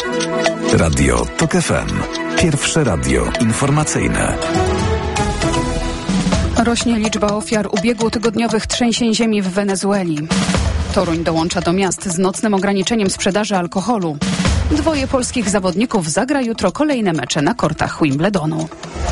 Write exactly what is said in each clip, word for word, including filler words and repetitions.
Radio TOK F M. Pierwsze radio informacyjne. Rośnie liczba ofiar ubiegłotygodniowych trzęsień ziemi w Wenezueli. Toruń dołącza do miast z nocnym ograniczeniem sprzedaży alkoholu. Dwoje polskich zawodników zagra jutro kolejne mecze na kortach Wimbledonu.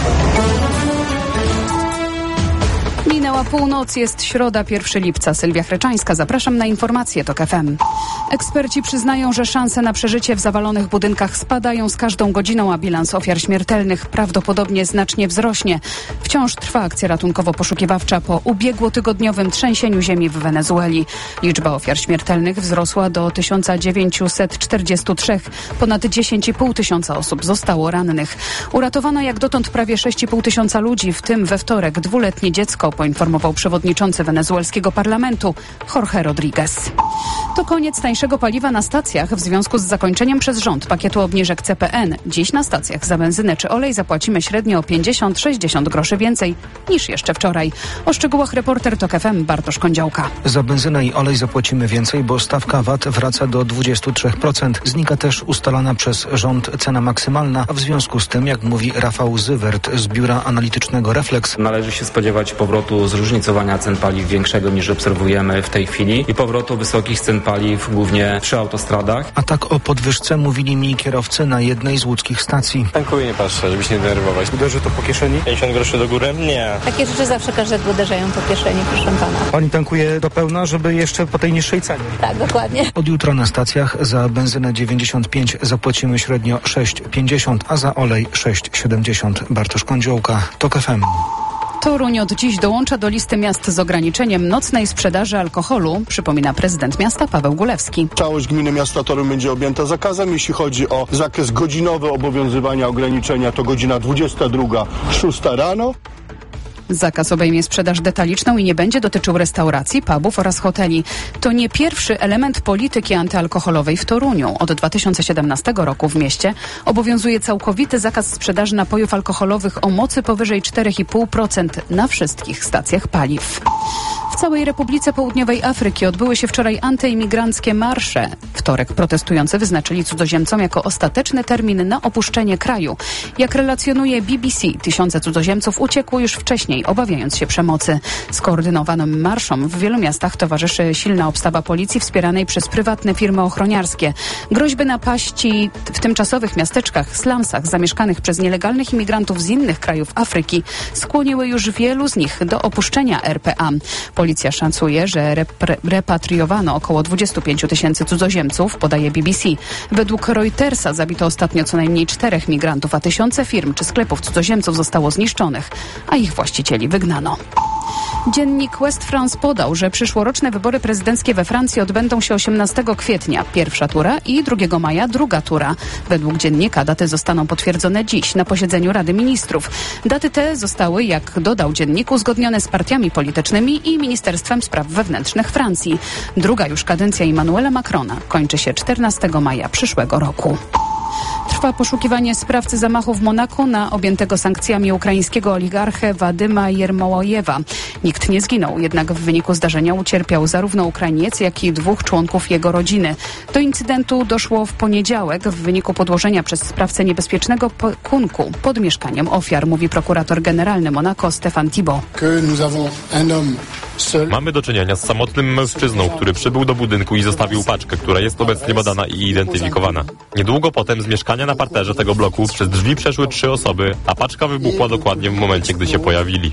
Minęła północ, jest środa, pierwszego lipca. Sylwia Chreczańska, zapraszam na informacje TOK F M. Eksperci przyznają, że szanse na przeżycie w zawalonych budynkach spadają z każdą godziną, a bilans ofiar śmiertelnych prawdopodobnie znacznie wzrośnie. Wciąż trwa akcja ratunkowo-poszukiwawcza po ubiegłotygodniowym trzęsieniu ziemi w Wenezueli. Liczba ofiar śmiertelnych wzrosła do tysiąc dziewięćset czterdzieści trzy. Ponad dziesięć i pół tysiąca osób zostało rannych. Uratowano jak dotąd prawie sześć i pół tysiąca ludzi, w tym we wtorek dwuletnie dziecko, poinformował przewodniczący wenezuelskiego parlamentu Jorge Rodriguez. To koniec tańszego paliwa na stacjach w związku z zakończeniem przez rząd pakietu obniżek C P N. Dziś na stacjach za benzynę czy olej zapłacimy średnio o pięćdziesiąt do sześćdziesięciu groszy więcej niż jeszcze wczoraj. O szczegółach reporter TOK F M Bartosz Kądziałka. Za benzynę i olej zapłacimy więcej, bo stawka V A T wraca do dwudziestu trzech procent. Znika też ustalana przez rząd cena maksymalna, a w związku z tym, jak mówi Rafał Zywert z biura analitycznego Reflex, należy się spodziewać powrotu zróżnicowania cen paliw większego niż obserwujemy w tej chwili i powrotu wysokich cen paliw głównie przy autostradach. A tak o podwyżce mówili mi kierowcy na jednej z łódzkich stacji. Tankuję, nie patrzę, żeby się nie denerwować. Uderzy to po kieszeni? pięćdziesiąt groszy do góry? Nie. Takie rzeczy zawsze każdego uderzają po kieszeni, proszę pana. Pani tankuje do pełna, żeby jeszcze po tej niższej cenie? Tak, dokładnie. Od jutra na stacjach za benzynę dziewięćdziesiąt pięć zapłacimy średnio sześć pięćdziesiąt, a za olej sześć siedemdziesiąt. Bartosz Kądziołka, TOK F M. Toruń od dziś dołącza do listy miast z ograniczeniem nocnej sprzedaży alkoholu, przypomina prezydent miasta Paweł Gulewski. Całość gminy miasta Toruń będzie objęta zakazem. Jeśli chodzi o zakres godzinowy obowiązywania ograniczenia, to godzina dwudziesta druga, szósta rano. Zakaz obejmie sprzedaż detaliczną i nie będzie dotyczył restauracji, pubów oraz hoteli. To nie pierwszy element polityki antyalkoholowej w Toruniu. Od dwa tysiące siedemnastego roku w mieście obowiązuje całkowity zakaz sprzedaży napojów alkoholowych o mocy powyżej cztery i pół procent na wszystkich stacjach paliw. W całej Republice Południowej Afryki odbyły się wczoraj antyimigranckie marsze. Wtorek protestujący wyznaczyli cudzoziemcom jako ostateczny termin na opuszczenie kraju. Jak relacjonuje B B C, tysiące cudzoziemców uciekło już wcześniej, obawiając się przemocy. Skoordynowanym marszom w wielu miastach towarzyszy silna obstawa policji wspieranej przez prywatne firmy ochroniarskie. Groźby napaści w tymczasowych miasteczkach, slumsach zamieszkanych przez nielegalnych imigrantów z innych krajów Afryki skłoniły już wielu z nich do opuszczenia R P A. Policja szacuje, że repre- repatriowano około dwudziestu pięciu tysięcy cudzoziemców, podaje B B C. Według Reutersa zabito ostatnio co najmniej czterech migrantów, a tysiące firm czy sklepów cudzoziemców zostało zniszczonych, a ich właścicieli wygnano. Dziennik West France podał, że przyszłoroczne wybory prezydenckie we Francji odbędą się osiemnastego kwietnia, pierwsza tura, i drugiego maja, druga tura. Według dziennika daty zostaną potwierdzone dziś na posiedzeniu Rady Ministrów. Daty te zostały, jak dodał dziennik, uzgodnione z partiami politycznymi i Ministerstwem Spraw Wewnętrznych Francji. Druga już kadencja Emmanuela Macrona kończy się czternastego maja przyszłego roku. Trwa poszukiwanie sprawcy zamachu w Monaku na objętego sankcjami ukraińskiego oligarchę Wadyma Jermołajewa. Nikt nie zginął, jednak w wyniku zdarzenia ucierpiał zarówno Ukrainiec, jak i dwóch członków jego rodziny. Do incydentu doszło w poniedziałek w wyniku podłożenia przez sprawcę niebezpiecznego pakunku pod mieszkaniem ofiar, mówi prokurator generalny Monako Stefan Thibault. Mamy do czynienia z samotnym mężczyzną, który przybył do budynku i zostawił paczkę, która jest obecnie badana i identyfikowana. Niedługo potem z mieszkania na parterze tego bloku przez drzwi przeszły trzy osoby, a paczka wybuchła dokładnie w momencie, gdy się pojawili.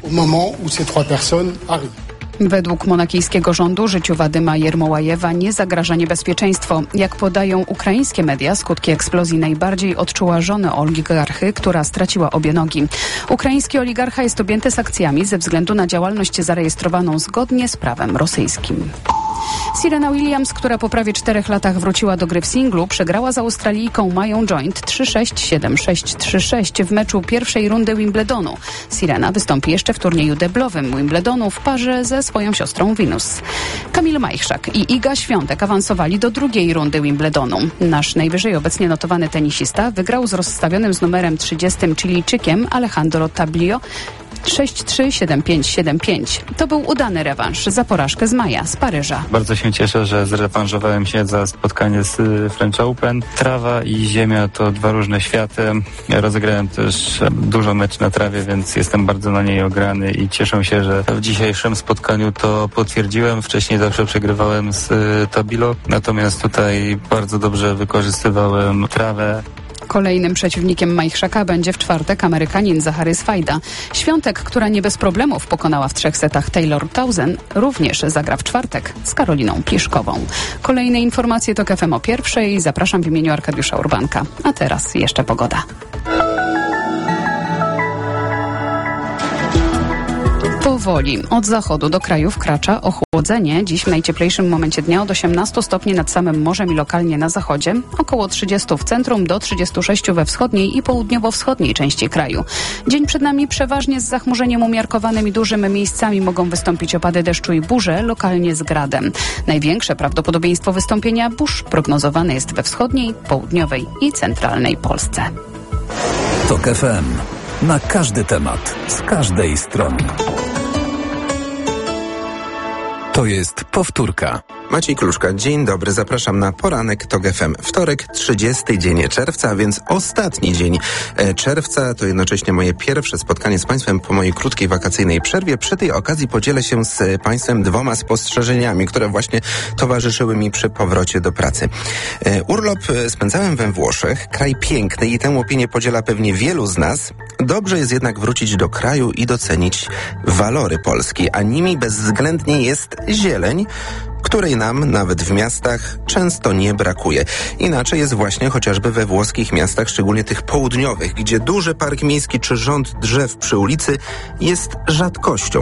Według monakijskiego rządu życiu Wadyma Jermołajewa nie zagraża niebezpieczeństwo. Jak podają ukraińskie media, skutki eksplozji najbardziej odczuła żona oligarchy, która straciła obie nogi. Ukraiński oligarcha jest objęty sankcjami ze względu na działalność zarejestrowaną zgodnie z prawem rosyjskim. Serena Williams, która po prawie czterech latach wróciła do gry w singlu, przegrała z Australijką Mają Joint trzy sześć, siedem sześć, trzy sześć w meczu pierwszej rundy Wimbledonu. Serena wystąpi jeszcze w turnieju deblowym Wimbledonu w parze ze swoją siostrą Venus. Kamil Majchrzak i Iga Świątek awansowali do drugiej rundy Wimbledonu. Nasz najwyżej obecnie notowany tenisista wygrał z rozstawionym z numerem trzydziestym Chilijczykiem Alejandro Tablio sześć trzy siedem pięć siedem pięć. To był udany rewanż za porażkę z maja z Paryża. Bardzo się cieszę, że zrewanżowałem się za spotkanie z French Open. Trawa i ziemia to dwa różne światy. Ja rozegrałem też dużo mecz na trawie, więc jestem bardzo na niej ograny i cieszę się, że w dzisiejszym spotkaniu to potwierdziłem. Wcześniej zawsze przegrywałem z Tabilo, natomiast tutaj bardzo dobrze wykorzystywałem trawę. Kolejnym przeciwnikiem Majchrzaka będzie w czwartek Amerykanin Zachary Swajda. Świątek, która nie bez problemów pokonała w trzech setach Taylor Townsend, również zagra w czwartek z Karoliną Pliszkową. Kolejne informacje to K F M o pierwszej. Zapraszam w imieniu Arkadiusza Urbanka. A teraz jeszcze pogoda. Powoli od zachodu do kraju wkracza ochłodzenie. Dziś w najcieplejszym momencie dnia od osiemnastu stopni nad samym morzem i lokalnie na zachodzie, około trzydziestu w centrum, do trzydziestu sześciu we wschodniej i południowo-wschodniej części kraju. Dzień przed nami przeważnie z zachmurzeniem umiarkowanym i dużym. Miejscami mogą wystąpić opady deszczu i burze, lokalnie z gradem. Największe prawdopodobieństwo wystąpienia burz prognozowane jest we wschodniej, południowej i centralnej Polsce. Tok F M. Na każdy temat, z każdej strony. To jest powtórka. Maciej Kluszka, dzień dobry, zapraszam na poranek Tok F M. Wtorek, trzydziesty dzień czerwca, a więc ostatni dzień czerwca. To jednocześnie moje pierwsze spotkanie z Państwem po mojej krótkiej wakacyjnej przerwie. Przy tej okazji podzielę się z Państwem dwoma spostrzeżeniami, które właśnie towarzyszyły mi przy powrocie do pracy. Urlop spędzałem we Włoszech, kraj piękny i tę opinię podziela pewnie wielu z nas. Dobrze jest jednak wrócić do kraju i docenić walory Polski, a nimi bezwzględnie jest zieleń, której nam, nawet w miastach, często nie brakuje. Inaczej jest właśnie chociażby we włoskich miastach, szczególnie tych południowych, gdzie duży park miejski czy rząd drzew przy ulicy jest rzadkością.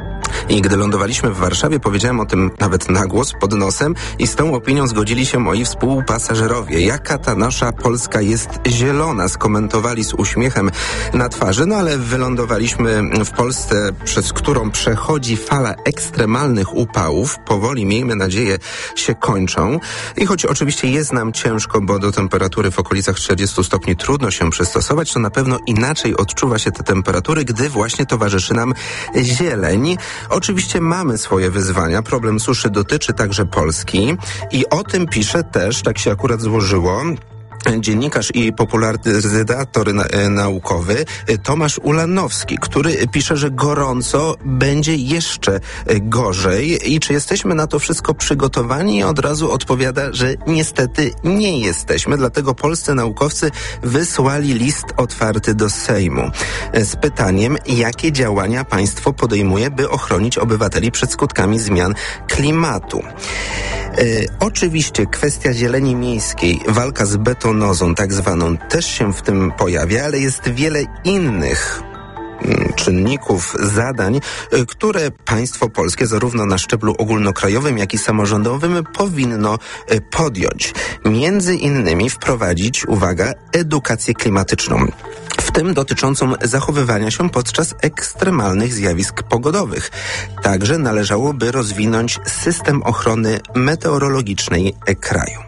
I gdy lądowaliśmy w Warszawie, powiedziałem o tym nawet na głos, pod nosem, i z tą opinią zgodzili się moi współpasażerowie. Jaka ta nasza Polska jest zielona, skomentowali z uśmiechem na twarzy, no ale wylądowaliśmy w Polsce, przez którą przechodzi fala ekstremalnych upałów, powoli, miejmy nadzieję, się kończą. I choć oczywiście jest nam ciężko, bo do temperatury w okolicach czterdziestu stopni trudno się przystosować, to na pewno inaczej odczuwa się te temperatury, gdy właśnie towarzyszy nam zieleń. Oczywiście mamy swoje wyzwania. Problem suszy dotyczy także Polski i o tym pisze też, tak się akurat złożyło, dziennikarz i popularyzator na, naukowy Tomasz Ulanowski, który pisze, że gorąco będzie jeszcze gorzej i czy jesteśmy na to wszystko przygotowani? I od razu odpowiada, że niestety nie jesteśmy, dlatego polscy naukowcy wysłali list otwarty do Sejmu z pytaniem, jakie działania państwo podejmuje, by ochronić obywateli przed skutkami zmian klimatu. E, oczywiście kwestia zieleni miejskiej, walka z betonozą tak zwaną też się w tym pojawia, ale jest wiele innych czynników, zadań, które państwo polskie zarówno na szczeblu ogólnokrajowym, jak i samorządowym powinno podjąć. Między innymi wprowadzić, uwaga, edukację klimatyczną, w tym dotyczącą zachowywania się podczas ekstremalnych zjawisk pogodowych. Także należałoby rozwinąć system ochrony meteorologicznej kraju.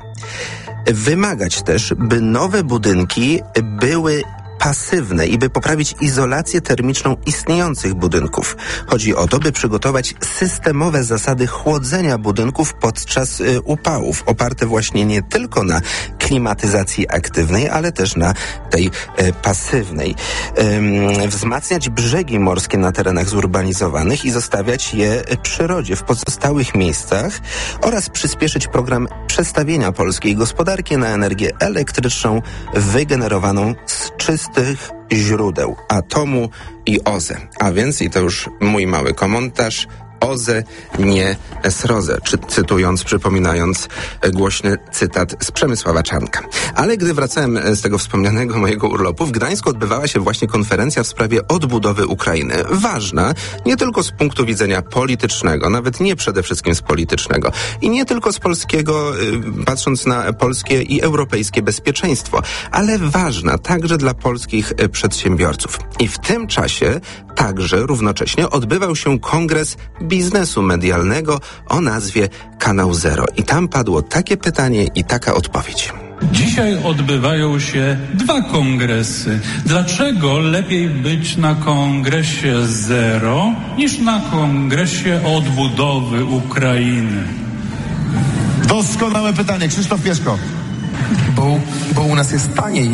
Wymagać też, by nowe budynki były pasywne i by poprawić izolację termiczną istniejących budynków. Chodzi o to, by przygotować systemowe zasady chłodzenia budynków podczas y, upałów, oparte właśnie nie tylko na klimatyzacji aktywnej, ale też na tej y, pasywnej. Ym, wzmacniać brzegi morskie na terenach zurbanizowanych i zostawiać je przyrodzie w pozostałych miejscach oraz przyspieszyć program przestawienia polskiej gospodarki na energię elektryczną wygenerowaną z czystych tych źródeł atomu i O Z E. A więc, i to już mój mały komentarz, O Z E, nie S R O Z E, czy cytując, przypominając głośny cytat z Przemysława Czarnka. Ale gdy wracałem z tego wspomnianego mojego urlopu, w Gdańsku odbywała się właśnie konferencja w sprawie odbudowy Ukrainy. Ważna nie tylko z punktu widzenia politycznego, nawet nie przede wszystkim z politycznego i nie tylko z polskiego, patrząc na polskie i europejskie bezpieczeństwo, ale ważna także dla polskich przedsiębiorców. I w tym czasie także równocześnie odbywał się kongres biznesu medialnego o nazwie Kanał Zero. I tam padło takie pytanie i taka odpowiedź. Dzisiaj odbywają się dwa kongresy. Dlaczego lepiej być na kongresie zero niż na kongresie odbudowy Ukrainy? Doskonałe pytanie. Krzysztof Pieszko. Bo, bo u nas jest taniej.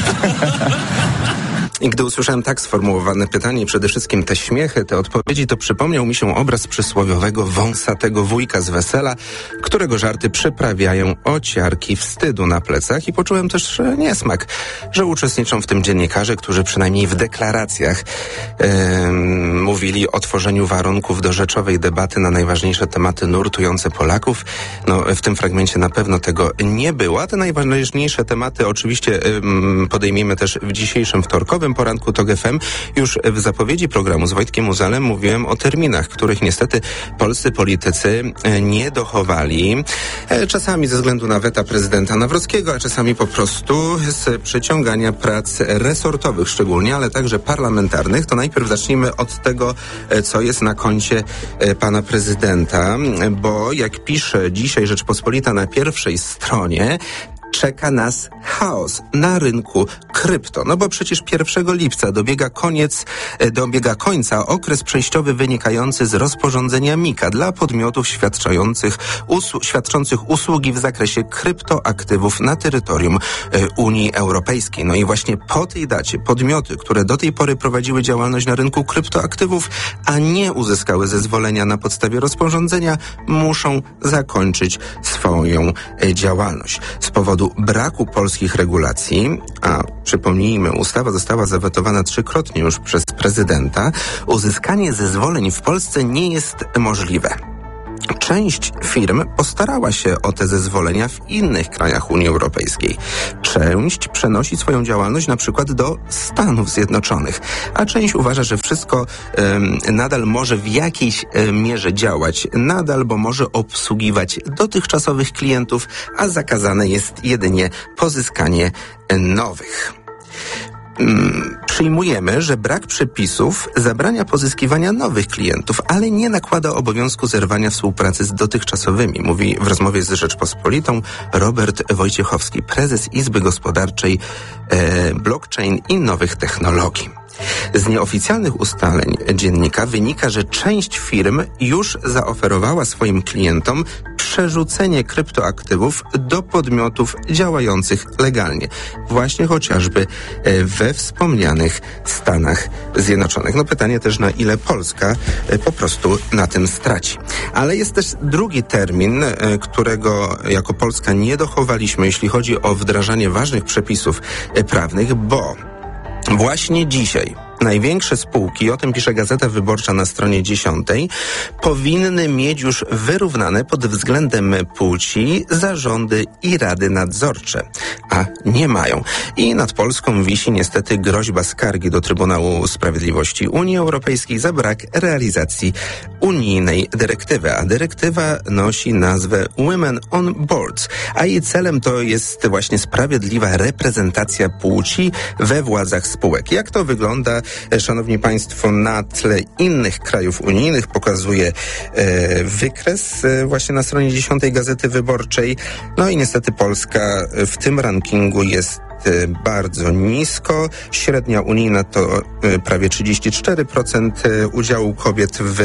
I gdy usłyszałem tak sformułowane pytanie i przede wszystkim te śmiechy, te odpowiedzi, to przypomniał mi się obraz przysłowiowego wąsatego wujka z wesela, którego żarty przyprawiają ociarki wstydu na plecach, i poczułem też niesmak, że uczestniczą w tym dziennikarze, którzy przynajmniej w deklaracjach e, mówili o tworzeniu warunków do rzeczowej debaty na najważniejsze tematy nurtujące Polaków. No, w tym fragmencie na pewno tego nie było, a te najważniejsze tematy oczywiście e, podejmiemy też w dzisiejszym wtorkowym poranku TOG F M. Już w zapowiedzi programu z Wojtkiem Muzalem mówiłem o terminach, których niestety polscy politycy nie dochowali. Czasami ze względu na weta prezydenta Nawrockiego, a czasami po prostu z przeciągania prac resortowych szczególnie, ale także parlamentarnych. To najpierw zacznijmy od tego, co jest na koncie pana prezydenta, bo jak pisze dzisiaj Rzeczpospolita na pierwszej stronie, czeka nas chaos na rynku krypto. No bo przecież pierwszego lipca dobiega koniec, dobiega końca okres przejściowy wynikający z rozporządzenia MiCA dla podmiotów świadczących, usłu- świadczących usługi w zakresie kryptoaktywów na terytorium e, Unii Europejskiej. No i właśnie po tej dacie podmioty, które do tej pory prowadziły działalność na rynku kryptoaktywów, a nie uzyskały zezwolenia na podstawie rozporządzenia, muszą zakończyć swoją e, działalność. Z powodu braku polskich regulacji, a przypomnijmy, ustawa została zawetowana trzykrotnie już przez prezydenta, uzyskanie zezwoleń w Polsce nie jest możliwe. Część firm postarała się o te zezwolenia w innych krajach Unii Europejskiej. Część przenosi swoją działalność na przykład do Stanów Zjednoczonych, a część uważa, że wszystko um, nadal może w jakiejś um, mierze działać, nadal, bo może obsługiwać dotychczasowych klientów, a zakazane jest jedynie pozyskanie nowych. Przyjmujemy, że brak przepisów zabrania pozyskiwania nowych klientów, ale nie nakłada obowiązku zerwania współpracy z dotychczasowymi, mówi w rozmowie z Rzeczpospolitą Robert Wojciechowski, prezes Izby Gospodarczej e, Blockchain i Nowych Technologii. Z nieoficjalnych ustaleń dziennika wynika, że część firm już zaoferowała swoim klientom przerzucenie kryptoaktywów do podmiotów działających legalnie. Właśnie chociażby we wspomnianych Stanach Zjednoczonych. No pytanie też, na ile Polska po prostu na tym straci. Ale jest też drugi termin, którego jako Polska nie dochowaliśmy, jeśli chodzi o wdrażanie ważnych przepisów prawnych, bo właśnie dzisiaj największe spółki, o tym pisze Gazeta Wyborcza na stronie dziesiątej, powinny mieć już wyrównane pod względem płci zarządy i rady nadzorcze, a nie mają. I nad Polską wisi niestety groźba skargi do Trybunału Sprawiedliwości Unii Europejskiej za brak realizacji unijnej dyrektywy, a dyrektywa nosi nazwę Women on Boards, a jej celem to jest właśnie sprawiedliwa reprezentacja płci we władzach spółek. Jak to wygląda, szanowni państwo, na tle innych krajów unijnych? Pokazuje e, wykres e, właśnie na stronie dziesiątej Gazety Wyborczej. No i niestety Polska w tym rankingu jest e, bardzo nisko. Średnia unijna to e, prawie trzydzieści cztery procent udziału kobiet w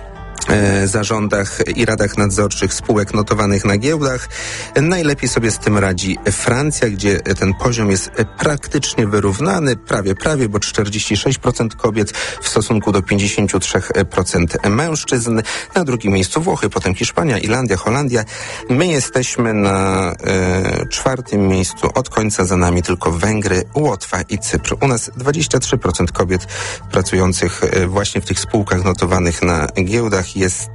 zarządach i radach nadzorczych spółek notowanych na giełdach. Najlepiej sobie z tym radzi Francja, gdzie ten poziom jest praktycznie wyrównany, prawie, prawie, bo czterdzieści sześć procent kobiet w stosunku do pięćdziesiąt trzy procent mężczyzn. Na drugim miejscu Włochy, potem Hiszpania, Irlandia, Holandia. My jesteśmy na e, czwartym miejscu, od końca za nami tylko Węgry, Łotwa i Cypr. U nas dwadzieścia trzy procent kobiet pracujących e, właśnie w tych spółkach notowanych na giełdach jest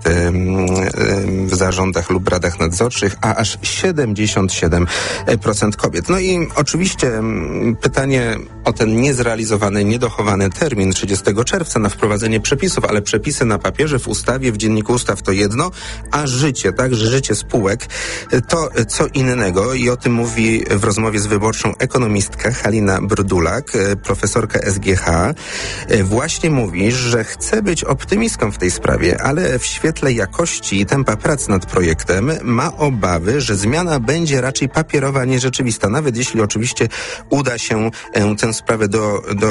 w zarządach lub radach nadzorczych, a aż siedemdziesiąt siedem procent kobiet. No i oczywiście pytanie o ten niezrealizowany, niedochowany termin trzydziestego czerwca na wprowadzenie przepisów, ale przepisy na papierze, w ustawie, w dzienniku ustaw to jedno, a życie, także życie spółek to co innego i o tym mówi w rozmowie z Wyborczą ekonomistka Halina Brdulak, profesorka S G H. Właśnie mówi, że chce być optymistką w tej sprawie, ale ale w świetle jakości i tempa prac nad projektem ma obawy, że zmiana będzie raczej papierowa, a nie rzeczywista, nawet jeśli oczywiście uda się e, tę sprawę do, do,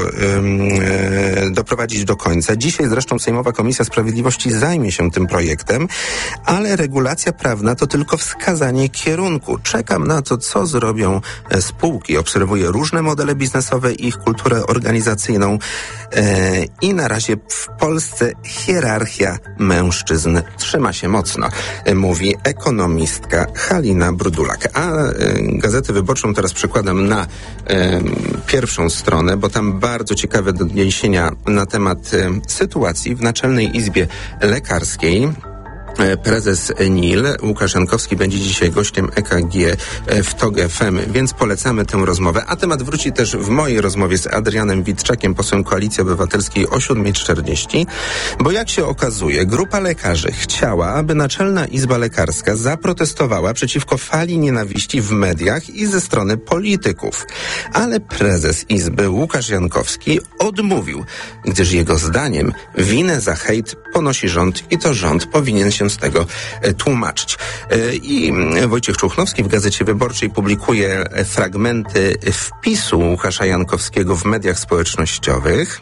e, doprowadzić do końca. Dzisiaj zresztą Sejmowa Komisja Sprawiedliwości zajmie się tym projektem, ale regulacja prawna to tylko wskazanie kierunku. Czekam na to, co zrobią e, spółki. Obserwuję różne modele biznesowe i ich kulturę organizacyjną e, i na razie w Polsce hierarchia mężczyzn trzyma się mocno, e, mówi ekonomistka Halina Brudulak. A e, Gazetę Wyborczą teraz przekładam na e, pierwszą stronę, bo tam bardzo ciekawe doniesienia na temat e, sytuacji w Naczelnej Izbie Lekarskiej. Prezes N I L, Łukasz Jankowski, będzie dzisiaj gościem E K G w Tok F M, więc polecamy tę rozmowę. A temat wróci też w mojej rozmowie z Adrianem Witczakiem, posłem Koalicji Obywatelskiej o siódma czterdzieści, bo jak się okazuje, grupa lekarzy chciała, aby Naczelna Izba Lekarska zaprotestowała przeciwko fali nienawiści w mediach i ze strony polityków. Ale prezes Izby, Łukasz Jankowski, odmówił, gdyż jego zdaniem winę za hejt ponosi rząd i to rząd powinien się z tego tłumaczyć. I Wojciech Czuchnowski w Gazecie Wyborczej publikuje fragmenty wpisu Łukasza Jankowskiego w mediach społecznościowych,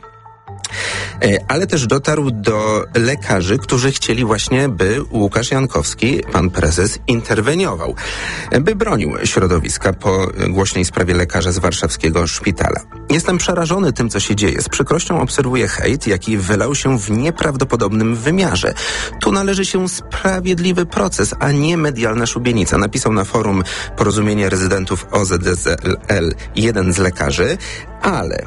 ale też dotarł do lekarzy, którzy chcieli właśnie, by Łukasz Jankowski, pan prezes, interweniował, by bronił środowiska po głośnej sprawie lekarza z warszawskiego szpitala. Jestem przerażony tym, co się dzieje. Z przykrością obserwuję hejt, jaki wylał się w nieprawdopodobnym wymiarze. Tu należy się sprawiedliwy proces, a nie medialna szubienica, napisał na forum Porozumienie Rezydentów O Z Z L jeden z lekarzy, ale...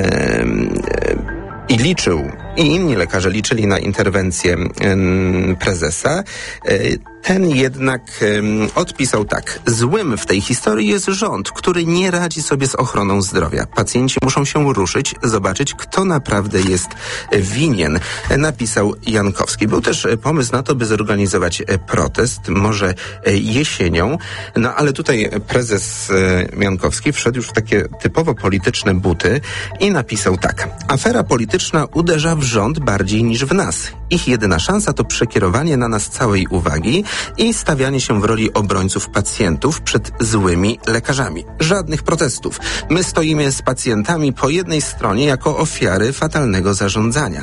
Yy, I liczył, i inni lekarze liczyli na interwencję ym, prezesa. Yy, ten jednak ym, odpisał tak. Złym w tej historii jest rząd, który nie radzi sobie z ochroną zdrowia. Pacjenci muszą się ruszyć, zobaczyć, kto naprawdę jest winien, napisał Jankowski. Był też pomysł na to, by zorganizować protest, może jesienią, no ale tutaj prezes Jankowski wszedł już w takie typowo polityczne buty i napisał tak. Afera polityczna uderza w rząd bardziej niż w nas. Ich jedyna szansa to przekierowanie na nas całej uwagi i stawianie się w roli obrońców pacjentów przed złymi lekarzami. Żadnych protestów. My stoimy z pacjentami po jednej stronie jako ofiary fatalnego zarządzania.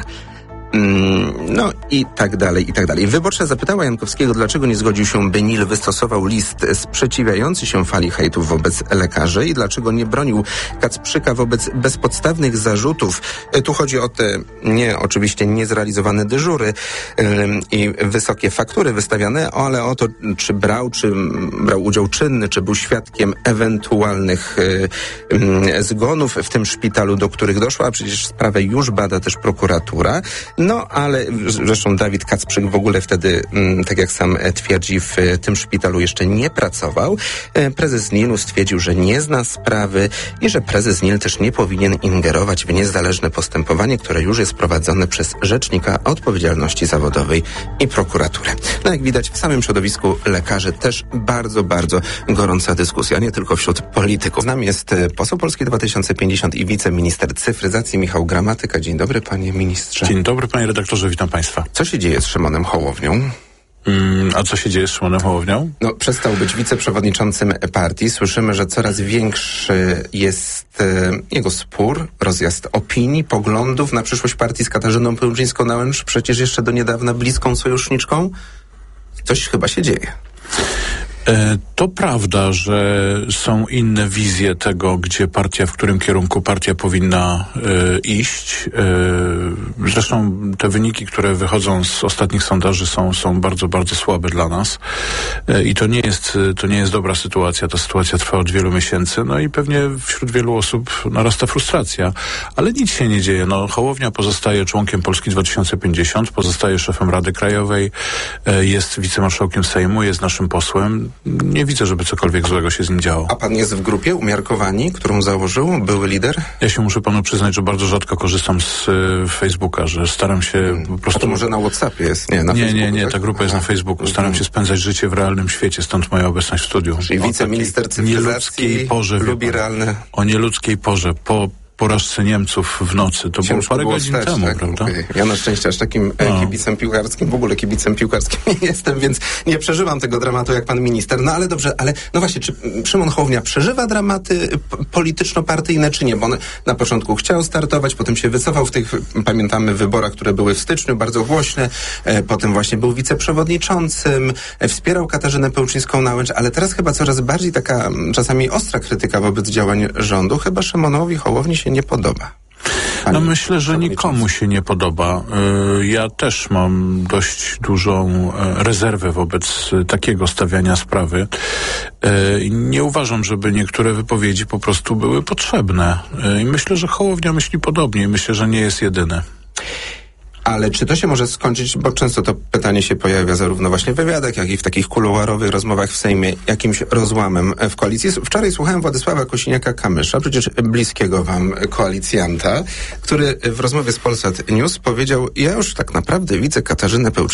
No i tak dalej, i tak dalej. Wyborcza zapytała Jankowskiego, dlaczego nie zgodził się, by N I L wystosował list sprzeciwiający się fali hejtów wobec lekarzy i dlaczego nie bronił Kacprzyka wobec bezpodstawnych zarzutów. Tu chodzi o te, nie, oczywiście niezrealizowane dyżury yy, i wysokie faktury wystawiane, ale o to, czy brał, czy brał udział czynny, czy był świadkiem ewentualnych yy, yy, zgonów w tym szpitalu, do których doszło, a przecież sprawę już bada też prokuratura. No, ale zresztą Dawid Kacprzyk w ogóle wtedy, tak jak sam twierdzi, w tym szpitalu jeszcze nie pracował. Prezes N I L-u stwierdził, że nie zna sprawy i że prezes N I L też nie powinien ingerować w niezależne postępowanie, które już jest prowadzone przez Rzecznika Odpowiedzialności Zawodowej i prokuraturę. No, jak widać, w samym środowisku lekarzy też bardzo, bardzo gorąca dyskusja, nie tylko wśród polityków. Z nami jest poseł Polski dwa tysiące pięćdziesiąt i wiceminister cyfryzacji Michał Gramatyka. Dzień dobry, panie ministrze. Dzień dobry, panie redaktorze, witam państwa. Co się dzieje z Szymonem Hołownią? Mm, a co się dzieje z Szymonem Hołownią? No, przestał być wiceprzewodniczącym partii. Słyszymy, że coraz większy jest e, jego spór, rozjazd opinii, poglądów na przyszłość partii z Katarzyną Pełżyńską-Nałęcz, przecież jeszcze do niedawna bliską sojuszniczką. Coś chyba się dzieje. To prawda, że są inne wizje tego, gdzie partia, w którym kierunku partia powinna y, iść. Y, zresztą te wyniki, które wychodzą z ostatnich sondaży są, są bardzo, bardzo słabe dla nas. Y, I to nie jest, to nie jest dobra sytuacja. Ta sytuacja trwa od wielu miesięcy. No i pewnie wśród wielu osób narasta frustracja. Ale nic się nie dzieje. No, Hołownia pozostaje członkiem Polski dwa tysiące pięćdziesiąt, pozostaje szefem Rady Krajowej, y, jest wicemarszałkiem Sejmu, jest naszym posłem. Nie widzę, żeby cokolwiek złego się z nim działo. A pan jest w grupie Umiarkowani, którą założył były lider? Ja się muszę panu przyznać, że bardzo rzadko korzystam z y, Facebooka, że staram się hmm. po prostu... A to może na WhatsAppie jest? Nie, na nie, Facebooku, nie, nie, tak? ta grupa jest na Facebooku. Staram hmm. się spędzać życie w realnym świecie, stąd moja obecność w studiu. Czyli wiceminister cyfryzacji porze, lubi realne... O nieludzkiej porze. Po porażce Niemców w nocy. To Ciężko było parę było godzin wstać, temu, tak? prawda? Okay. Ja na szczęście aż takim no. kibicem piłkarskim, w ogóle kibicem piłkarskim nie jestem, więc nie przeżywam tego dramatu jak pan minister. No ale dobrze, ale no właśnie, czy Szymon Hołownia przeżywa dramaty polityczno-partyjne, czy nie? Bo on na początku chciał startować, potem się wycofał w tych, pamiętamy, wyborach, które były w styczniu, bardzo głośne. E, potem właśnie był wiceprzewodniczącym, e, wspierał Katarzynę Pełczyńską-Nałęcz, ale teraz chyba coraz bardziej taka czasami ostra krytyka wobec działań rządu. Chyba Szymonowi Hołowni się nie podoba. No myślę, że nikomu się nie podoba. Ja też mam dość dużą rezerwę wobec takiego stawiania sprawy. Nie uważam, żeby niektóre wypowiedzi po prostu były potrzebne. I myślę, że Hołownia myśli podobnie i myślę, że nie jest jedyny. Ale czy to się może skończyć, bo często to pytanie się pojawia zarówno właśnie w wywiadach, jak i w takich kuluarowych rozmowach w Sejmie, jakimś rozłamem w koalicji. Wczoraj słuchałem Władysława Kosiniaka-Kamysza, przecież bliskiego wam koalicjanta, który w rozmowie z Polsat News powiedział: ja już tak naprawdę widzę Katarzynę Pełczyńską